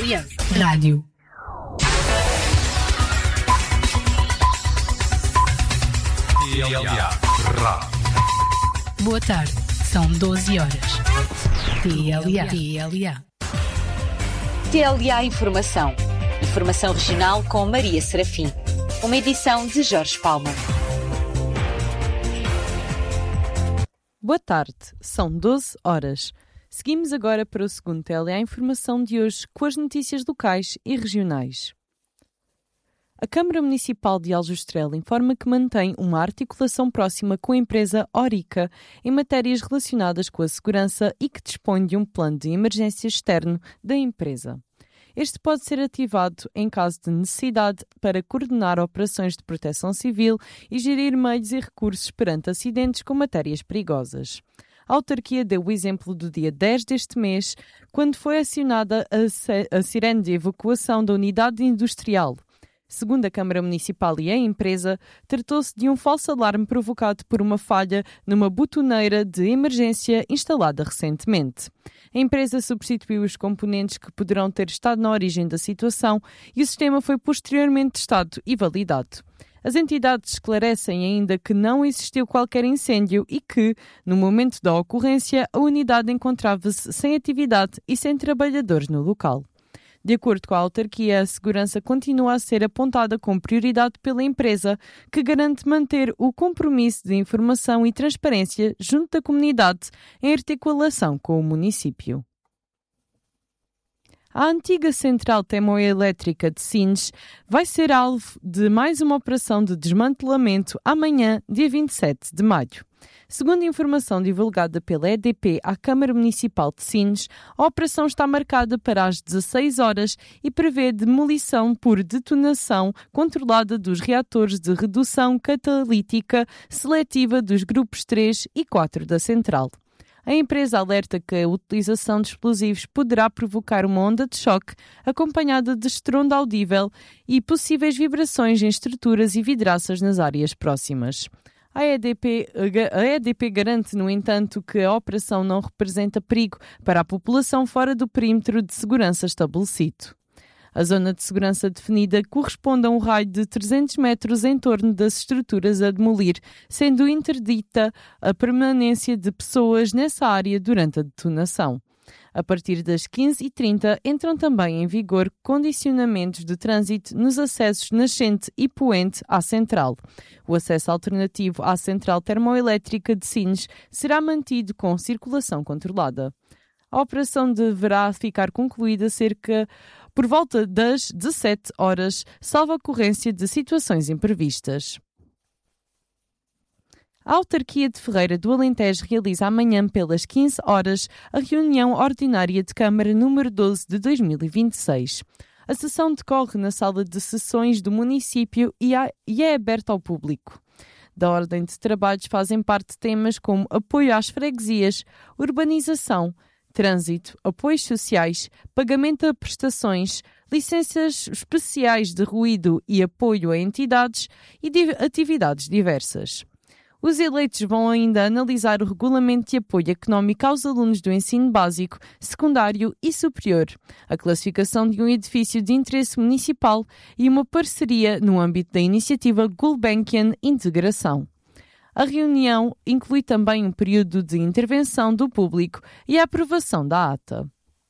TLA Rádio. TLA Rádio. Boa tarde, são 12 horas. TLA. TLA Informação. Informação regional com Maria Serafim. Uma edição de Jorge Palma. Boa tarde, são 12 horas. Seguimos agora para o segundo TLA Informação de hoje com as notícias locais e regionais. A Câmara Municipal de Aljustrel informa que mantém uma articulação próxima com a empresa Orica em matérias relacionadas com a segurança e que dispõe de um plano de emergência externo da empresa. Este pode ser ativado em caso de necessidade para coordenar operações de proteção civil e gerir meios e recursos perante acidentes com matérias perigosas. A autarquia deu o exemplo do dia 10 deste mês, quando foi acionada a sirene de evacuação da unidade industrial. Segundo a Câmara Municipal e a empresa, tratou-se de um falso alarme provocado por uma falha numa botoneira de emergência instalada recentemente. A empresa substituiu os componentes que poderão ter estado na origem da situação e o sistema foi posteriormente testado e validado. As entidades esclarecem ainda que não existiu qualquer incêndio e que, no momento da ocorrência, a unidade encontrava-se sem atividade e sem trabalhadores no local. De acordo com a autarquia, a segurança continua a ser apontada como prioridade pela empresa, que garante manter o compromisso de informação e transparência junto da comunidade em articulação com o município. A antiga central termoelétrica de Sines vai ser alvo de mais uma operação de desmantelamento amanhã, dia 27 de maio. Segundo a informação divulgada pela EDP à Câmara Municipal de Sines, a operação está marcada para as 16 horas e prevê demolição por detonação controlada dos reatores de redução catalítica seletiva dos grupos 3 e 4 da central. A empresa alerta que a utilização de explosivos poderá provocar uma onda de choque acompanhada de estrondo audível e possíveis vibrações em estruturas e vidraças nas áreas próximas. A EDP garante, no entanto, que a operação não representa perigo para a população fora do perímetro de segurança estabelecido. A zona de segurança definida corresponde a um raio de 300 metros em torno das estruturas a demolir, sendo interdita a permanência de pessoas nessa área durante a detonação. A partir das 15h30 entram também em vigor condicionamentos de trânsito nos acessos nascente e poente à central. O acesso alternativo à central termoelétrica de Sines será mantido com circulação controlada. A operação deverá ficar concluída por volta das 17 horas, salvo a ocorrência de situações imprevistas. A autarquia de Ferreira do Alentejo realiza amanhã pelas 15 horas a reunião ordinária de Câmara número 12 de 2026. A sessão decorre na sala de sessões do município e é aberta ao público. Da ordem de trabalhos fazem parte temas como apoio às freguesias, urbanização, trânsito, apoios sociais, pagamento a prestações, licenças especiais de ruído e apoio a entidades e atividades diversas. Os eleitos vão ainda analisar o regulamento de apoio económico aos alunos do ensino básico, secundário e superior, a classificação de um edifício de interesse municipal e uma parceria no âmbito da iniciativa Gulbenkian Integração. A reunião inclui também um período de intervenção do público e a aprovação da ata.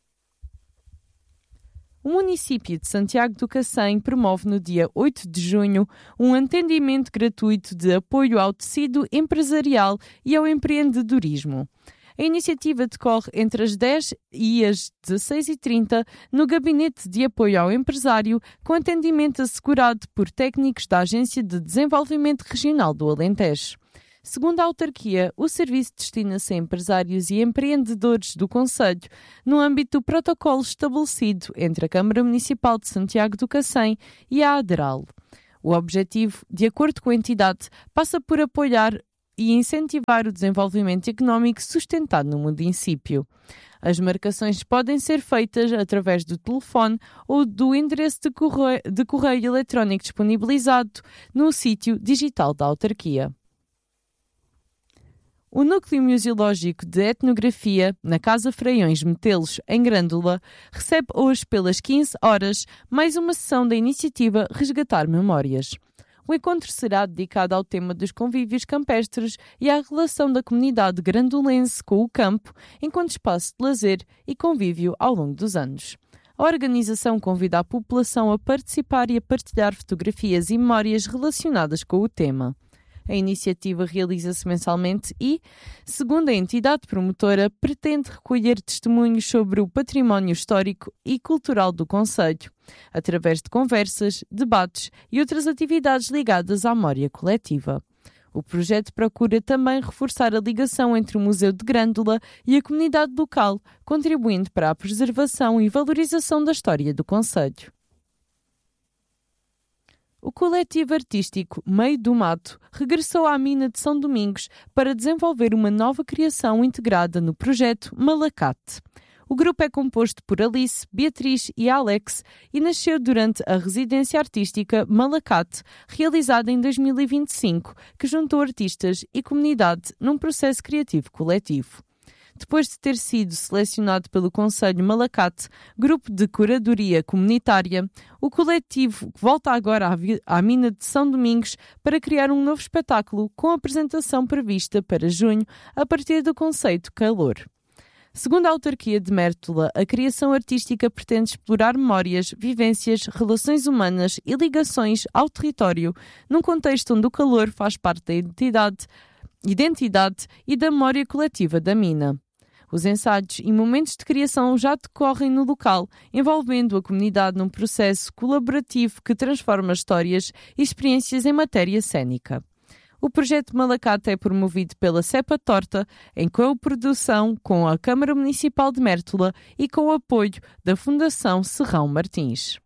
O município de Santiago do Cacém promove no dia 8 de junho um atendimento gratuito de apoio ao tecido empresarial e ao empreendedorismo. A iniciativa decorre entre as 10 e as 16h30 no Gabinete de Apoio ao Empresário, com atendimento assegurado por técnicos da Agência de Desenvolvimento Regional do Alentejo. Segundo a autarquia, o serviço destina-se a empresários e empreendedores do concelho no âmbito do protocolo estabelecido entre a Câmara Municipal de Santiago do Cacém e a ADERAL. O objetivo, de acordo com a entidade, passa por apoiar e incentivar o desenvolvimento económico sustentado no município. As marcações podem ser feitas através do telefone ou do endereço de correio eletrónico disponibilizado no sítio digital da autarquia. O Núcleo Museológico de Etnografia, na Casa Freiões Metelos, em Grândola, recebe hoje pelas 15 horas mais uma sessão da iniciativa Resgatar Memórias. O encontro será dedicado ao tema dos convívios campestres e à relação da comunidade grandolense com o campo, enquanto espaço de lazer e convívio ao longo dos anos. A organização convida a população a participar e a partilhar fotografias e memórias relacionadas com o tema. A iniciativa realiza-se mensalmente e, segundo a entidade promotora, pretende recolher testemunhos sobre o património histórico e cultural do concelho, através de conversas, debates e outras atividades ligadas à memória coletiva. O projeto procura também reforçar a ligação entre o Museu de Grândola e a comunidade local, contribuindo para a preservação e valorização da história do concelho. O coletivo artístico Meio do Mato regressou à mina de São Domingos para desenvolver uma nova criação integrada no projeto Malacate. O grupo é composto por Alice, Beatriz e Alex e nasceu durante a residência artística Malacate, realizada em 2025, que juntou artistas e comunidade num processo criativo coletivo. Depois de ter sido selecionado pelo Conselho Malacate, grupo de curadoria comunitária, o coletivo volta agora à mina de São Domingos para criar um novo espetáculo com apresentação prevista para junho a partir do conceito Calor. Segundo a autarquia de Mértola, a criação artística pretende explorar memórias, vivências, relações humanas e ligações ao território, num contexto onde o calor faz parte da identidade e da memória coletiva da mina. Os ensaios e momentos de criação já decorrem no local, envolvendo a comunidade num processo colaborativo que transforma histórias e experiências em matéria cênica. O projeto Malacate é promovido pela Cepa Torta, em coprodução com a Câmara Municipal de Mértola e com o apoio da Fundação Serrão Martins.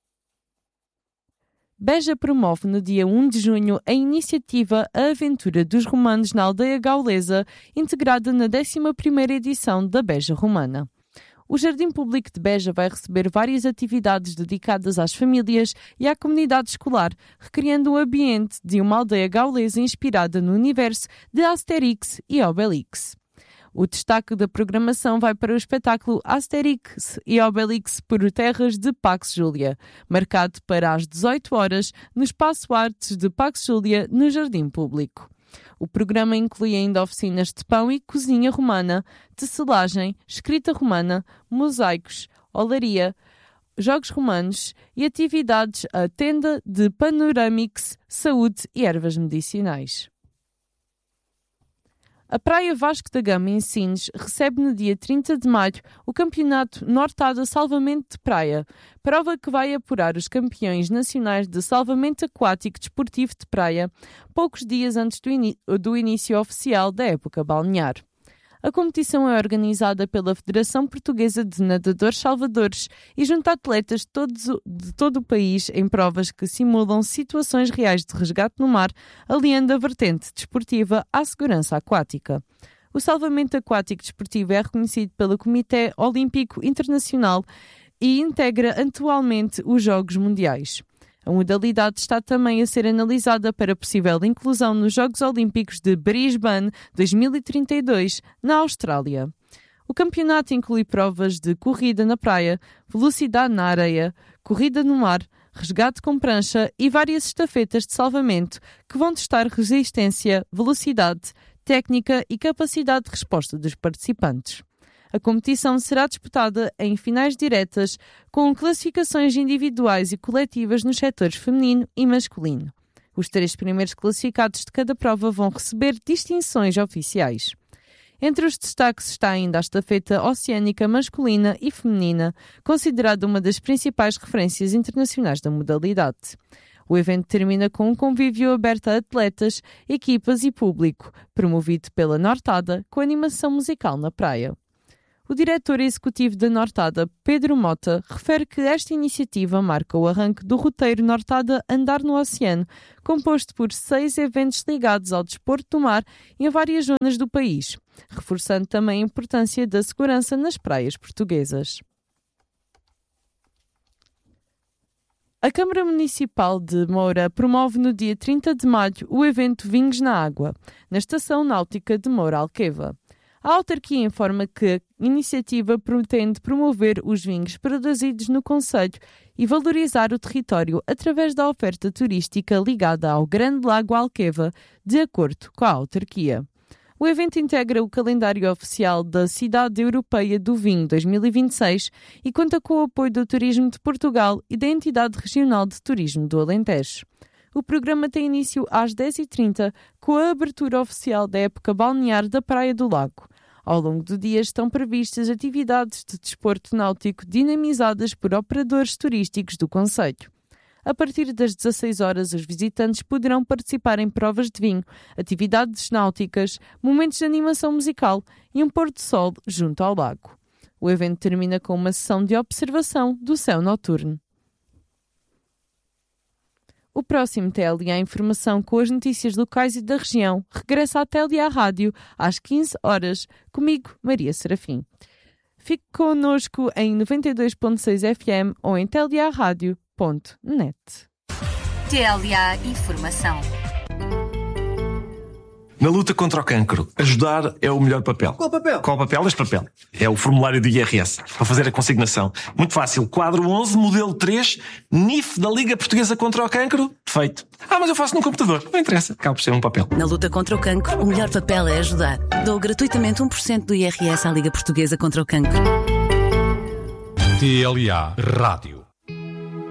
Beja promove no dia 1 de junho a iniciativa A Aventura dos Romanos na Aldeia Gaulesa, integrada na 11ª edição da Beja Romana. O Jardim Público de Beja vai receber várias atividades dedicadas às famílias e à comunidade escolar, recriando o ambiente de uma aldeia gaulesa inspirada no universo de Asterix e Obelix. O destaque da programação vai para o espetáculo Asterix e Obelix por terras de Pax Júlia, marcado para às 18 horas no Espaço Artes de Pax Júlia, no Jardim Público. O programa inclui ainda oficinas de pão e cozinha romana, tecelagem, escrita romana, mosaicos, olaria, jogos romanos e atividades à tenda de panorâmix, saúde e ervas medicinais. A Praia Vasco da Gama, em Sines, recebe no dia 30 de maio o Campeonato Nortada Salvamento de Praia, prova que vai apurar os campeões nacionais de salvamento aquático desportivo de praia, poucos dias antes do início oficial da época balnear. A competição é organizada pela Federação Portuguesa de Nadadores Salvadores e junta atletas de todo o país em provas que simulam situações reais de resgate no mar, aliando a vertente desportiva à segurança aquática. O salvamento aquático desportivo é reconhecido pelo Comitê Olímpico Internacional e integra atualmente os Jogos Mundiais. A modalidade está também a ser analisada para possível inclusão nos Jogos Olímpicos de Brisbane 2032, na Austrália. O campeonato inclui provas de corrida na praia, velocidade na areia, corrida no mar, resgate com prancha e várias estafetas de salvamento que vão testar resistência, velocidade, técnica e capacidade de resposta dos participantes. A competição será disputada em finais diretas, com classificações individuais e coletivas nos setores feminino e masculino. Os 3 primeiros classificados de cada prova vão receber distinções oficiais. Entre os destaques está ainda a estafeta oceânica masculina e feminina, considerada uma das principais referências internacionais da modalidade. O evento termina com um convívio aberto a atletas, equipas e público, promovido pela Nortada, com animação musical na praia. O diretor executivo da Nortada, Pedro Mota, refere que esta iniciativa marca o arranque do roteiro Nortada Andar no Oceano, composto por 6 eventos ligados ao desporto do mar em várias zonas do país, reforçando também a importância da segurança nas praias portuguesas. A Câmara Municipal de Moura promove no dia 30 de maio o evento Vinhos na Água, na Estação Náutica de Moura Alqueva. A autarquia informa que a iniciativa pretende promover os vinhos produzidos no concelho e valorizar o território através da oferta turística ligada ao Grande Lago Alqueva, de acordo com a autarquia. O evento integra o calendário oficial da Cidade Europeia do Vinho 2026 e conta com o apoio do Turismo de Portugal e da Entidade Regional de Turismo do Alentejo. O programa tem início às 10h30 com a abertura oficial da época balnear da Praia do Lago. Ao longo do dia estão previstas atividades de desporto náutico dinamizadas por operadores turísticos do concelho. A partir das 16 horas, os visitantes poderão participar em provas de vinho, atividades náuticas, momentos de animação musical e um pôr do sol junto ao lago. O evento termina com uma sessão de observação do céu noturno. O próximo TLA Informação com as notícias locais e da região regressa à TLA Rádio às 15 horas, comigo, Maria Serafim. Fique connosco em 92.6 FM ou em tlearadio.net. TLA Informação. Na luta contra o cancro, ajudar é o melhor papel. Qual papel? Qual papel? Este papel. É o formulário do IRS, para fazer a consignação. Muito fácil. Quadro 11, modelo 3, NIF da Liga Portuguesa contra o Cancro. Feito. Mas eu faço no computador. Não interessa. Acaba por ser um papel. Na luta contra o cancro, o melhor papel é ajudar. Dou gratuitamente 1% do IRS à Liga Portuguesa contra o Cancro. TLA Rádio.